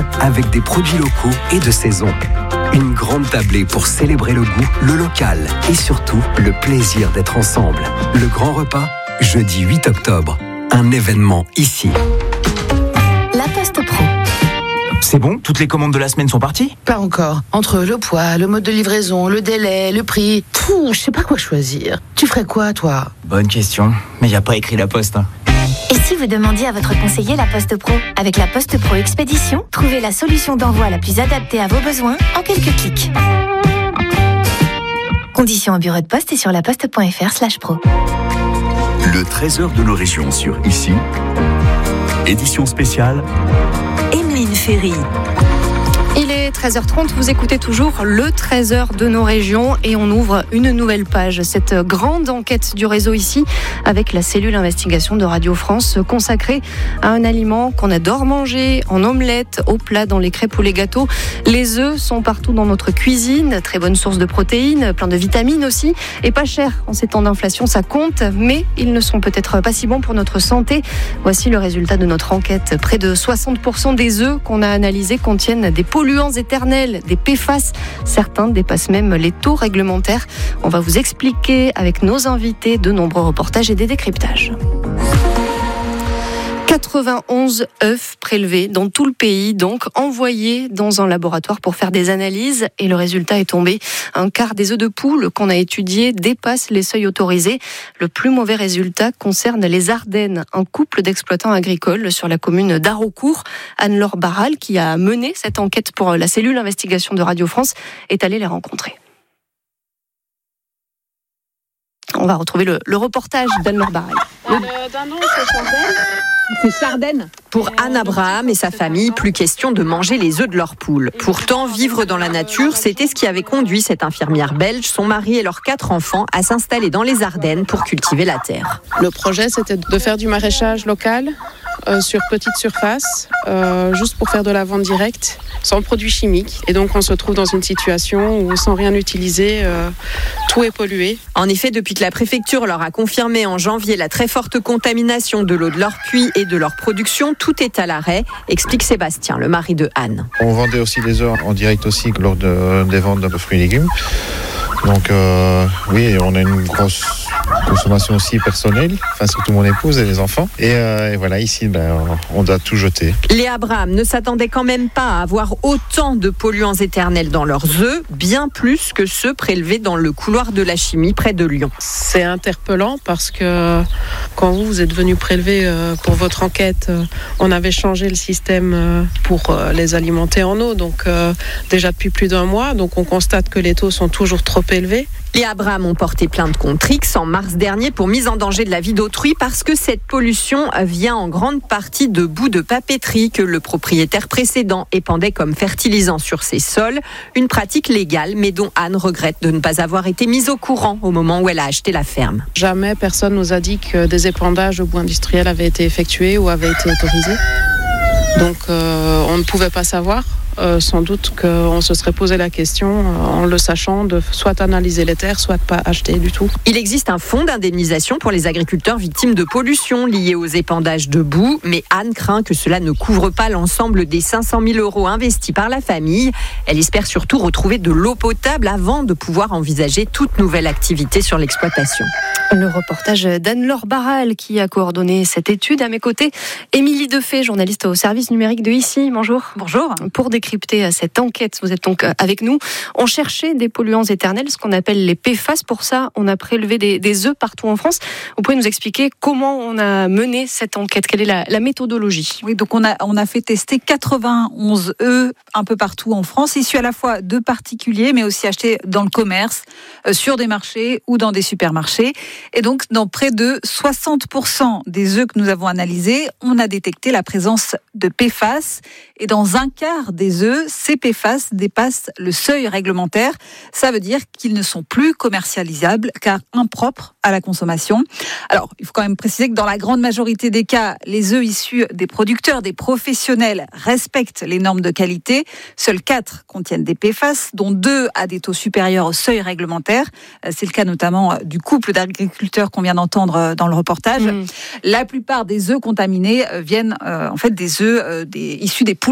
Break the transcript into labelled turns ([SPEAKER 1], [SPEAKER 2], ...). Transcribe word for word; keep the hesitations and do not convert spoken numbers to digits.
[SPEAKER 1] avec des produits locaux et de saison. Une grande tablée pour célébrer le goût, le local et surtout le plaisir d'être ensemble. Le grand repas, jeudi huit octobre. Un événement ici.
[SPEAKER 2] La Poste Pro.
[SPEAKER 3] C'est bon ? Toutes les commandes de la semaine sont parties ?
[SPEAKER 4] Pas encore. Entre le poids, le mode de livraison, le délai, le prix... Pouh, je sais pas quoi choisir. Tu ferais quoi, toi ?
[SPEAKER 3] Bonne question. Mais y a pas écrit la Poste. Hein.
[SPEAKER 2] Et si vous demandiez à votre conseiller la Poste Pro ? Avec la Poste Pro Expédition, trouvez la solution d'envoi la plus adaptée à vos besoins en quelques clics. Conditions au bureau de poste et sur laposte.fr slash pro.
[SPEAKER 5] Le trésor de nos régions sur Ici. Édition spéciale.
[SPEAKER 2] Emeline Ferry.
[SPEAKER 6] Il est treize heures trente, vous écoutez toujours le trésor de nos régions et on ouvre une nouvelle page. Cette grande enquête du réseau Ici avec la cellule investigation de Radio France consacrée à un aliment qu'on adore manger en omelette, au plat, dans les crêpes ou les gâteaux. Les œufs sont partout dans notre cuisine, très bonne source de protéines, plein de vitamines aussi et pas cher. En ces temps d'inflation, ça compte, mais ils ne sont peut-être pas si bons pour notre santé. Voici le résultat de notre enquête. Près de soixante pour cent des œufs qu'on a analysés contiennent des polluants éternels, des P F A S. Certains dépassent même les taux réglementaires. On va vous expliquer avec nos invités de nombreux reportages et des décryptages. quatre-vingt-onze œufs prélevés dans tout le pays, donc envoyés dans un laboratoire pour faire des analyses. Et le résultat est tombé. Un quart des œufs de poule qu'on a étudiés dépasse les seuils autorisés. Le plus mauvais résultat concerne les Ardennes, un couple d'exploitants agricoles sur la commune d'Haraucourt. Anne-Laure Barral, qui a mené cette enquête pour la cellule investigation de Radio France, est allée les rencontrer. On va retrouver le, le reportage d'Anne-Laure Barral.
[SPEAKER 7] Le dindon, c'est Sardaigne. C'est Sardaigne.
[SPEAKER 8] Pour Anne Abraham et sa famille, plus question de manger les œufs de leur poule. Pourtant, vivre dans la nature, c'était ce qui avait conduit cette infirmière belge, son mari et leurs quatre enfants à s'installer dans les Ardennes pour cultiver la terre.
[SPEAKER 7] Le projet, c'était de faire du maraîchage local euh, sur petite surface, euh, juste pour faire de la vente directe, sans produits chimiques. Et donc, on se trouve dans une situation où, sans rien utiliser, euh, tout est pollué.
[SPEAKER 8] En effet, depuis que la préfecture leur a confirmé en janvier la très forte contamination de l'eau de leur puits et de leur production, tout est à l'arrêt, explique Sébastien, le mari de Anne.
[SPEAKER 9] On vendait aussi des œufs en direct aussi lors de, des ventes de fruits et légumes. Donc euh, oui, on a une grosse consommation aussi personnelle, enfin surtout mon épouse et les enfants. Et, euh, et voilà, ici, ben, on doit tout jeter.
[SPEAKER 8] Les Abraham ne s'attendaient quand même pas à avoir autant de polluants éternels dans leurs œufs, bien plus que ceux prélevés dans le couloir de la chimie près de Lyon.
[SPEAKER 7] C'est interpellant parce que quand vous, vous êtes venu prélever euh, pour votre enquête, euh, on avait changé le système euh, pour euh, les alimenter en eau, donc euh, déjà depuis plus d'un mois, donc on constate que les taux sont toujours trop élevés.
[SPEAKER 8] Les Abraham ont porté plainte contre X en mars dernier pour mise en danger de la vie d'autrui parce que cette pollution vient en grande partie de bouts de papeterie que le propriétaire précédent épandait comme fertilisant sur ses sols. Une pratique légale, mais dont Anne regrette de ne pas avoir été mise au courant au moment où elle a acheté la ferme.
[SPEAKER 7] Jamais personne nous a dit que des épandages au bout industriel avaient été effectués ou avaient été autorisés. Donc euh, on ne pouvait pas savoir. Euh, sans doute qu'on se serait posé la question, euh, en le sachant, de soit analyser les terres, soit pas acheter du tout.
[SPEAKER 8] Il existe un fonds d'indemnisation pour les agriculteurs victimes de pollution liée aux épandages de boue, mais Anne craint que cela ne couvre pas l'ensemble des cinq cent mille euros investis par la famille. Elle espère surtout retrouver de l'eau potable avant de pouvoir envisager toute nouvelle activité sur l'exploitation.
[SPEAKER 6] Le reportage d'Anne-Laure Barral qui a coordonné cette étude. À mes côtés, Émilie Defay, journaliste au service numérique de Ici. Bonjour.
[SPEAKER 10] Bonjour.
[SPEAKER 6] Pour décrypter cette enquête, vous êtes donc avec nous. On cherchait des polluants éternels, ce qu'on appelle les P F A S. Pour ça, on a prélevé des, des œufs partout en France. Vous pouvez nous expliquer comment on a mené cette enquête? Quelle est la, la méthodologie?
[SPEAKER 10] Oui, donc on a, on a fait tester quatre-vingt-onze œufs un peu partout en France, issus à la fois de particuliers, mais aussi achetés dans le commerce, euh, sur des marchés ou dans des supermarchés. Et donc, dans près de soixante pour cent des œufs que nous avons analysés, on a détecté la présence de P F A S. Et dans un quart des œufs, ces P F A S dépassent le seuil réglementaire. Ça veut dire qu'ils ne sont plus commercialisables car impropres à la consommation. Alors, il faut quand même préciser que dans la grande majorité des cas, les œufs issus des producteurs, des professionnels respectent les normes de qualité. Seuls quatre contiennent des P F A S, dont deux à des taux supérieurs au seuil réglementaire. C'est le cas notamment du couple d'agriculteurs qu'on vient d'entendre dans le reportage. Mmh. La plupart des œufs contaminés viennent euh, en fait des œufs euh, des, issus des poules